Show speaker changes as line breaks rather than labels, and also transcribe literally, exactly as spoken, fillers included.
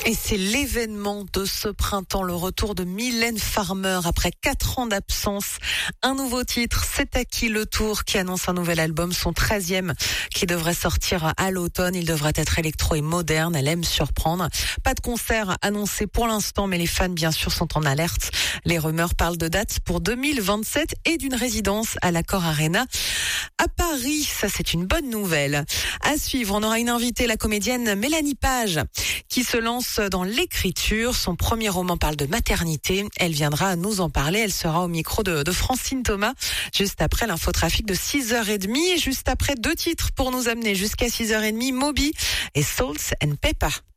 Et c'est l'événement de ce printemps, le retour de Mylène Farmer après quatre ans d'absence. Un nouveau titre, C'est à qui le tour, qui annonce un nouvel album, son treizième, qui devrait sortir à l'automne. Il devrait être électro et moderne, elle aime surprendre. Pas de concert annoncé pour l'instant, mais les fans bien sûr sont en alerte. Les rumeurs parlent de dates pour deux mille vingt-sept et d'une résidence à l'Accor Arena à Paris. Ça, c'est une bonne nouvelle. À suivre, on aura une invitée, la comédienne Mélanie Page, qui se lance dans l'écriture. Son premier roman parle de maternité. Elle viendra nous en parler. Elle sera au micro de, de Francine Thomas, juste après l'infotrafic de six heures trente et juste après deux titres pour nous amener jusqu'à six heures trente, Moby et Salts and Pepper.